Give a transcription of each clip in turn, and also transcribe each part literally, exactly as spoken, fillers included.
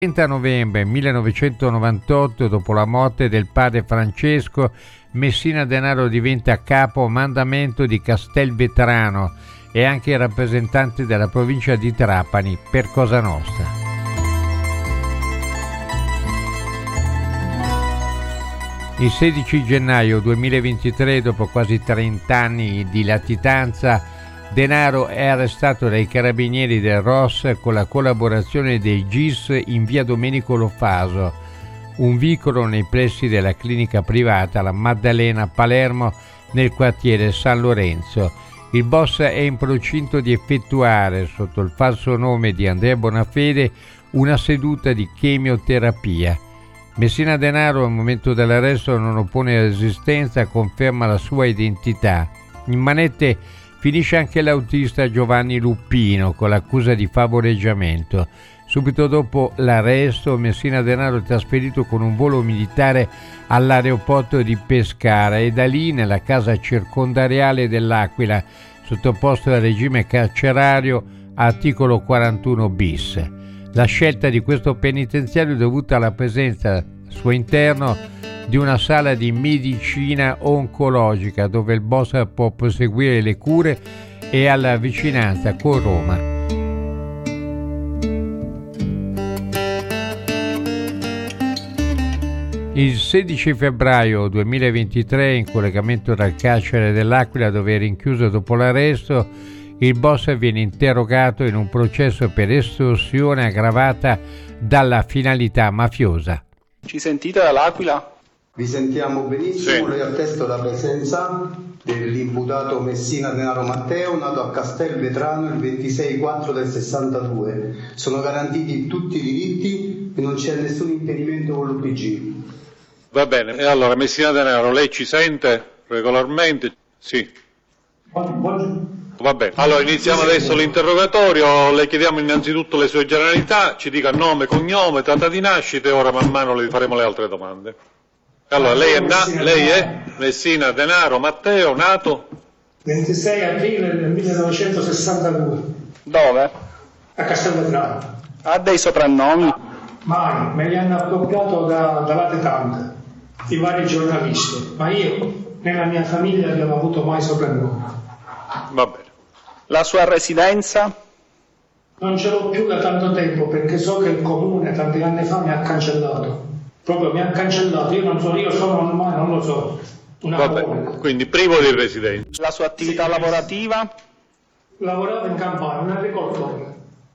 trenta novembre millenovecentonovantotto, dopo la morte del padre Francesco, Messina Denaro diventa capo mandamento di Castelvetrano e anche rappresentante della provincia di Trapani per Cosa Nostra. Il sedici gennaio duemilaventitré, dopo quasi trenta anni di latitanza, Denaro è arrestato dai carabinieri del R O S con la collaborazione dei G I S in via Domenico Lofaso, un vicolo nei pressi della clinica privata La Maddalena a Palermo nel quartiere San Lorenzo. Il boss è in procinto di effettuare, sotto il falso nome di Andrea Bonafede, una seduta di chemioterapia. Messina Denaro al momento dell'arresto non oppone resistenza, conferma la sua identità. In manette finisce anche l'autista Giovanni Luppino con l'accusa di favoreggiamento. Subito dopo l'arresto, Messina Denaro è trasferito con un volo militare all'aeroporto di Pescara e da lì nella casa circondariale dell'Aquila, sottoposto al regime carcerario articolo quarantuno bis. La scelta di questo penitenziario è dovuta alla presenza al suo interno di una sala di medicina oncologica dove il boss può proseguire le cure e alla vicinanza con Roma. Il sedici febbraio duemilaventitré, in collegamento dal carcere dell'Aquila dove è rinchiuso dopo l'arresto, il boss viene interrogato in un processo per estorsione aggravata dalla finalità mafiosa. Ci sentite dall'Aquila? Vi sentiamo benissimo, sì. Le attesto la presenza dell'imputato Messina Denaro Matteo, nato a Castelvetrano il ventisei quattro del sessantadue. Sono garantiti tutti i diritti e non c'è nessun impedimento con l'U P G. Va bene, e allora Messina Denaro, lei ci sente regolarmente? Sì. Buongiorno. Va bene, allora iniziamo adesso l'interrogatorio, le chiediamo innanzitutto le sue generalità, ci dica nome, cognome, data di nascita e ora man mano le faremo le altre domande. Allora, lei è, na- lei è Messina Denaro Matteo, nato? ventisei aprile del millenovecentosessantadue. Dove? A Castelvetrano. Ha dei soprannomi? Mai, me li hanno appropriato da, da latitante, i vari giornalisti, ma io nella mia famiglia abbiamo avuto mai soprannomi. Va bene. La sua residenza? Non ce l'ho più da tanto tempo perché so che il comune tanti anni fa mi ha cancellato. Proprio mi ha cancellato, io non so, io sono ormai, non lo so. Una Va bene, quindi privo di residenza. La sua attività sì. lavorativa? Lavoravo in Campania, un agricoltore.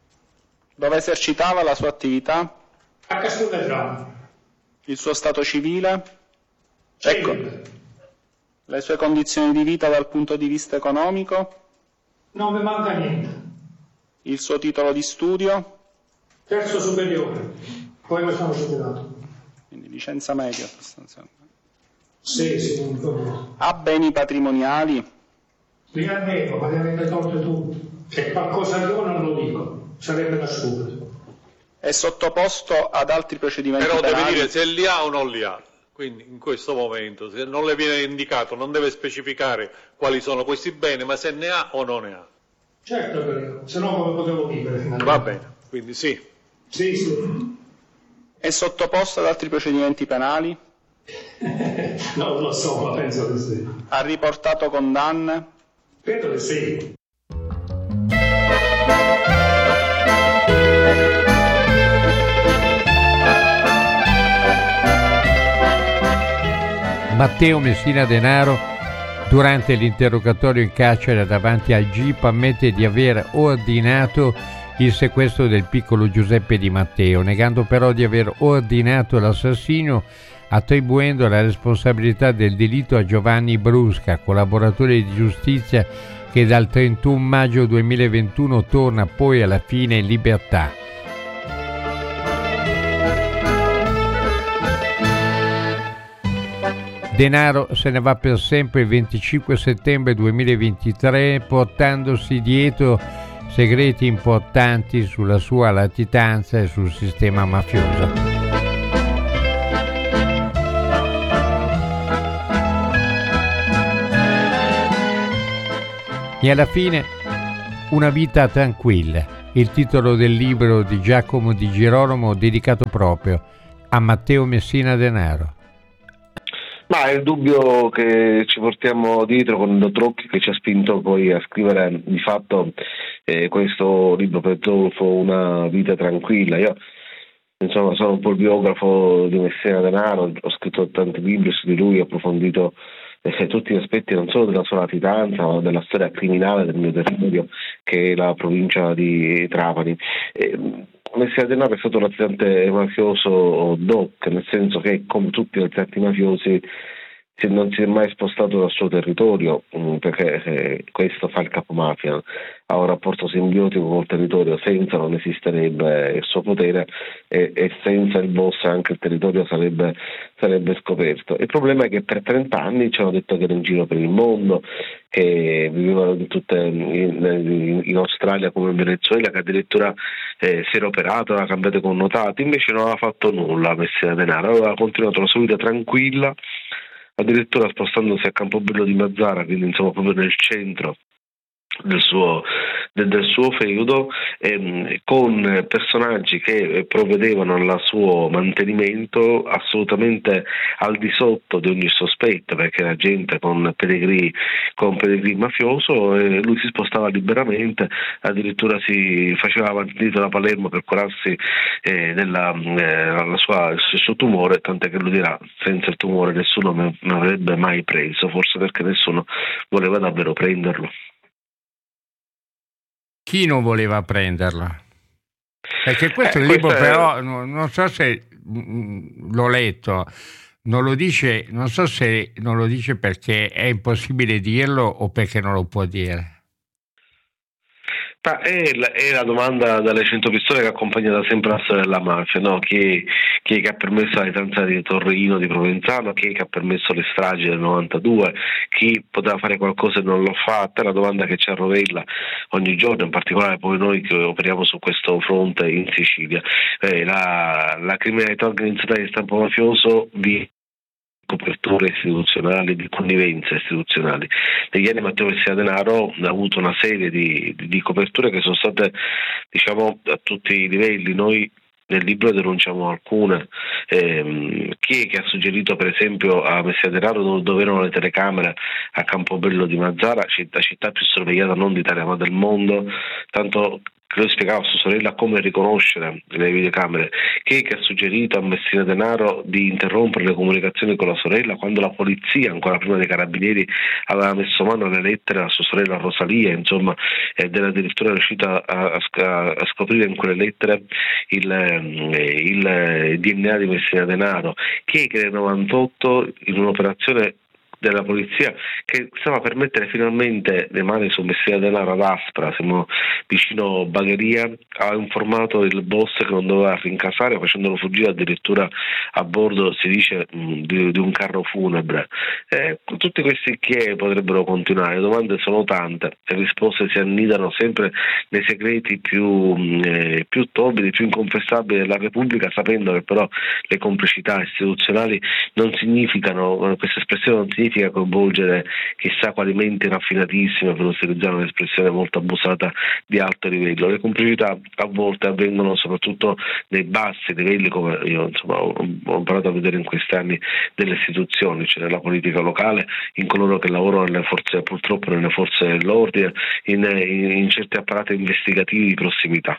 Dove esercitava la sua attività? A Castelvetrano. Il suo stato civile? Civile. Ecco. Le sue condizioni di vita dal punto di vista economico? Non mi manca niente. Il suo titolo di studio? Terzo superiore, poi mi sono superato. Quindi licenza media abbastanza. Sì, sì, un po'. Ha beni patrimoniali? Li avevo, ma li avete tolte tutti. E qualcosa che io non lo dico, sarebbe da stupito. È sottoposto ad altri procedimenti Però penali? deve dire se li ha o non li ha. Quindi in questo momento, se non le viene indicato, non deve specificare quali sono questi beni, ma se ne ha o non ne ha. Certo, però, se no come potevo vivere finalmente. Va bene, quindi sì. Sì, sì. È sottoposto ad altri procedimenti penali? Non lo so, ma penso che sì. Ha riportato condanne? Credo che sì. Matteo Messina Denaro, durante l'interrogatorio in carcere davanti al G I P, ammette di aver ordinato il sequestro del piccolo Giuseppe Di Matteo, negando però di aver ordinato l'assassinio, attribuendo la responsabilità del delitto a Giovanni Brusca, collaboratore di giustizia che dal trentuno maggio duemilaventuno torna poi alla fine in libertà. Denaro se ne va per sempre il venticinque settembre duemilaventitré, portandosi dietro segreti importanti sulla sua latitanza e sul sistema mafioso. E alla fine una vita tranquilla, il titolo del libro di Giacomo Di Girolamo dedicato proprio a Matteo Messina Denaro. Ma è il dubbio che ci portiamo dietro con il Trocchi che ci ha spinto poi a scrivere di fatto eh, questo libro per Zolfo, Una vita tranquilla. Io insomma sono un po' il biografo di Messina Denaro, ho scritto tanti libri su di lui, ho approfondito eh, tutti gli aspetti non solo della sua latitanza ma della storia criminale del mio territorio, che è la provincia di Trapani. Eh, Messina Denaro è stato un latitante mafioso doc, nel senso che come tutti i latitanti mafiosi non si è mai spostato dal suo territorio, perché eh, questo fa il capomafia, ha un rapporto simbiotico col territorio, senza non esisterebbe il suo potere e, e senza il boss anche il territorio sarebbe, sarebbe scoperto. Il problema è che per trenta anni ci hanno detto che era in giro per il mondo, che vivevano in, tutte, in, in Australia come in Venezuela, che addirittura eh, si era operato, aveva cambiato i connotati, invece non aveva fatto nulla Messina Denaro, aveva continuato la sua vita tranquilla, addirittura spostandosi a Campobello di Mazara, quindi insomma proprio nel centro del suo, del, del suo feudo, ehm, con personaggi che provvedevano al suo mantenimento assolutamente al di sotto di ogni sospetto, perché era gente con pedigree con pedigree mafioso, e lui si spostava liberamente, addirittura si faceva avanti da Palermo per curarsi eh, della eh, sua, il suo tumore, tant'è che lui dirà: senza il tumore nessuno mi avrebbe mai preso, forse perché nessuno voleva davvero prenderlo. Chi non voleva prenderlo? Perché questo eh, libro è... però, non, non so se mh, l'ho letto, non lo dice, non so se non lo dice perché è impossibile dirlo o perché non lo può dire. Ma è la, è la domanda dalle cento pistole che accompagna da sempre la storia della mafia, no? Chi, chi è che ha permesso la latitanza di Torrino, di Provenzano, chi è che ha permesso le stragi del novantadue, chi poteva fare qualcosa e non l'ha fatta, è la domanda che ci arrovella ogni giorno, in particolare poi noi che operiamo su questo fronte in Sicilia. Eh, la, la criminalità organizzata di stampo mafioso vi coperture istituzionali, di connivenze istituzionali. Negli anni Matteo Messina Denaro ha avuto una serie di, di, di coperture che sono state, diciamo, a tutti i livelli. Noi nel libro denunciamo alcune. Eh, chi è che ha suggerito per esempio a Messina Denaro dove erano le telecamere a Campobello di Mazara, la città più sorvegliata non d'Italia ma del mondo, tanto che lui spiegava a sua sorella come riconoscere le videocamere. Chi è che ha suggerito a Messina Denaro di interrompere le comunicazioni con la sorella quando la polizia, ancora prima dei carabinieri, aveva messo mano alle lettere a sua sorella Rosalia, insomma, ed era addirittura riuscita a, a, a scoprire in quelle lettere il, il D N A di Messina Denaro. Chi è che nel novantotto, in un'operazione della polizia che stava per mettere finalmente le mani su Messina Denaro ad Aspra, siamo vicino Bagheria, ha informato il boss che non doveva rincasare, facendolo fuggire addirittura a bordo, si dice, mh, di, di un carro funebre. Eh, tutti questi chi potrebbero continuare, le domande sono tante, le risposte si annidano sempre nei segreti più, eh, più tobidi, più inconfessabili della Repubblica, sapendo che però le complicità istituzionali non significano, questa espressione non significa coinvolgere chissà quali menti raffinatissime, per utilizzare un'espressione molto abusata, di alto livello. Le complicità a volte avvengono soprattutto nei bassi livelli, come io insomma ho, ho imparato a vedere in questi anni delle istituzioni, cioè nella politica locale, in coloro che lavorano nelle forze, purtroppo nelle forze dell'ordine, in, in, in certi apparati investigativi di prossimità.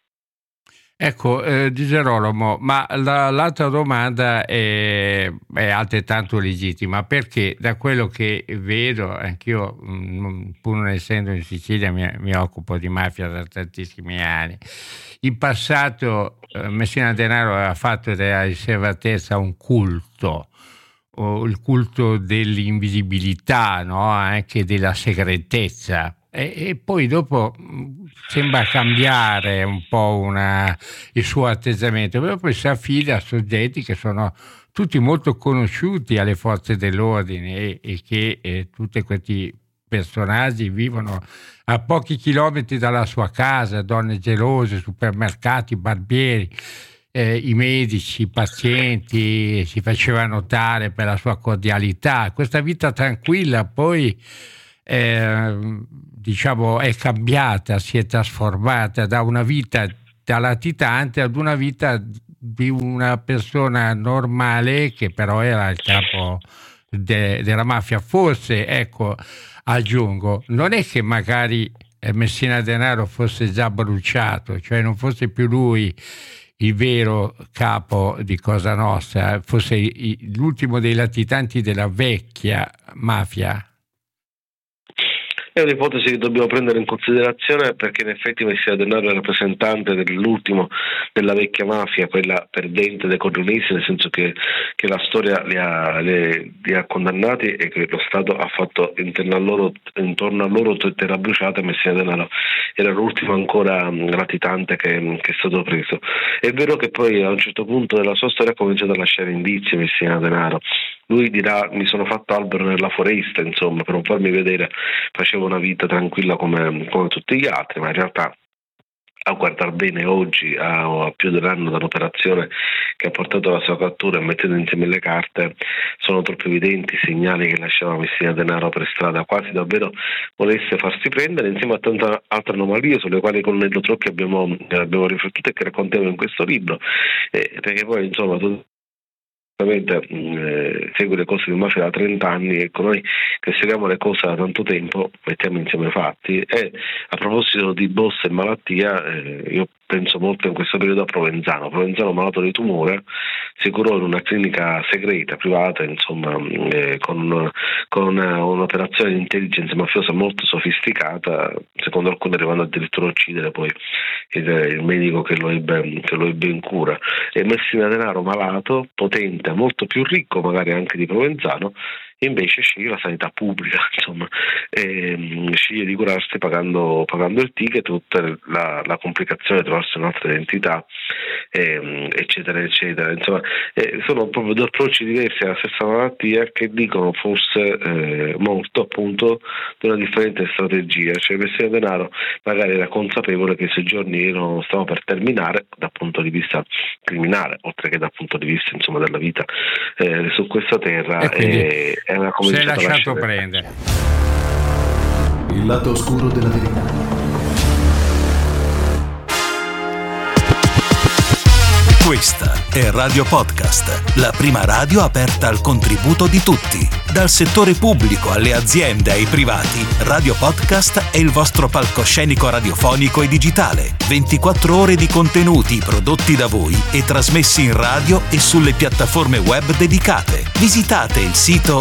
Ecco, eh, Di Girolamo, ma la, l'altra domanda è, è altrettanto legittima, perché da quello che vedo, anch'io mh, pur non essendo in Sicilia mi, mi occupo di mafia da tantissimi anni, in passato eh, Messina Denaro aveva fatto della riservatezza un culto, o il culto dell'invisibilità, no? Anche della segretezza. E, e poi dopo mh, sembra cambiare un po' una, il suo atteggiamento, però poi si affida a soggetti che sono tutti molto conosciuti alle forze dell'ordine e, e che eh, tutti questi personaggi vivono a pochi chilometri dalla sua casa, donne gelose, supermercati, barbieri, eh, i medici, i pazienti, si faceva notare per la sua cordialità. Questa vita tranquilla poi eh, diciamo è cambiata, si è trasformata da una vita da latitante ad una vita di una persona normale che però era il capo de, della mafia. Forse, ecco, aggiungo, non è che magari Messina Denaro fosse già bruciato, cioè non fosse più lui il vero capo di Cosa Nostra, fosse l'ultimo dei latitanti della vecchia mafia. È un'ipotesi che dobbiamo prendere in considerazione, perché in effetti Messina Denaro è rappresentante dell'ultimo della vecchia mafia, quella perdente dei corleonesi, nel senso che, che la storia li ha, li, li ha condannati e che lo Stato ha fatto intorno a loro, intorno a loro terra bruciata. Messina Denaro era l'ultimo ancora latitante che, che è stato preso. È vero che poi a un certo punto della sua storia ha cominciato a lasciare indizi Messina Denaro. Lui dirà: mi sono fatto albero nella foresta, insomma, per non farmi vedere facevo una vita tranquilla come, come tutti gli altri, ma in realtà a guardar bene oggi, a, a più di un anno dall'operazione che ha portato alla sua cattura, e mettendo insieme le carte, sono troppo evidenti i segnali che lasciava Messina Denaro per strada, quasi davvero volesse farsi prendere, insieme a tante altre anomalie sulle quali con Nello Trocchi abbiamo, abbiamo riflettuto e che raccontiamo in questo libro, eh, perché poi insomma tutto Eh, segue le cose di mafia da trenta anni. Ecco, noi che seguiamo le cose da tanto tempo mettiamo insieme i fatti. E a proposito di boss e malattia, eh, io penso molto in questo periodo a Provenzano Provenzano malato di tumore, si curò in una clinica segreta privata, insomma, eh, con, con una, un'operazione di intelligence mafiosa molto sofisticata, secondo alcuni arrivando addirittura a uccidere poi il, il medico che lo ebbe, che lo ebbe in cura. E Messina Denaro malato, potente, molto più ricco magari anche di Provenzano, invece sceglie la sanità pubblica, insomma, e sceglie di curarsi pagando, pagando il ticket, tutta la, la complicazione di trovarsi un'altra identità, e, eccetera, eccetera. Insomma, eh, sono proprio due approcci diversi alla stessa malattia che dicono forse eh, molto appunto di una differente strategia. Cioè Messina Denaro magari era consapevole che i suoi giorni erano, stavano per terminare dal punto di vista criminale, oltre che dal punto di vista insomma della vita eh, su questa terra. E si è lasciato prendere. Il lato oscuro della verità. Questa è Radio Podcast, la prima radio aperta al contributo di tutti. Dal settore pubblico alle aziende ai privati, Radio Podcast è il vostro palcoscenico radiofonico e digitale. ventiquattro ore di contenuti prodotti da voi e trasmessi in radio e sulle piattaforme web dedicate. Visitate il sito